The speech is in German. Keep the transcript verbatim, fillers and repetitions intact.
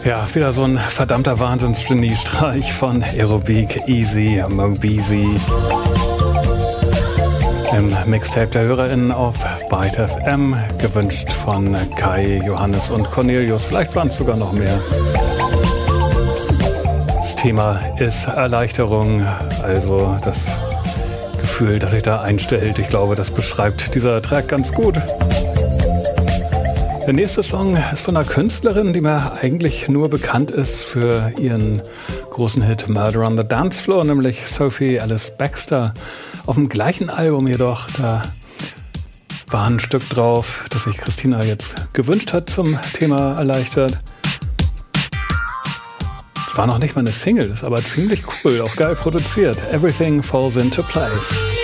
Ja, wieder so ein verdammter Wahnsinns-Geniestreich von Aerobeek, Easy, Mobeezy. Im Mixtape der HörerInnen auf Byte F M, gewünscht von Kai, Johannes und Cornelius. Vielleicht waren es sogar noch mehr. Das Thema ist Erleichterung, also das Gefühl, das sich da einstellt. Ich glaube, das beschreibt dieser Track ganz gut. Der nächste Song ist von einer Künstlerin, die mir eigentlich nur bekannt ist für ihren großen Hit Murder on the Dance Floor, nämlich Sophie Alice Baxter. Auf dem gleichen Album jedoch, da war ein Stück drauf, das sich Christina jetzt gewünscht hat zum Thema Erleichtert. Es war noch nicht mal eine Single, ist aber ziemlich cool, auch geil produziert. Everything Falls into Place.